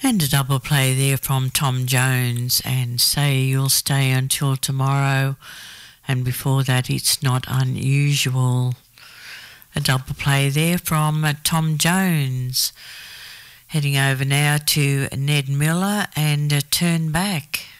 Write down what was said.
And a double play there from Tom Jones and Say You'll Stay Until Tomorrow. And before that, It's Not Unusual. A double play there from Tom Jones. Heading over now to Ned Miller and Turn Back.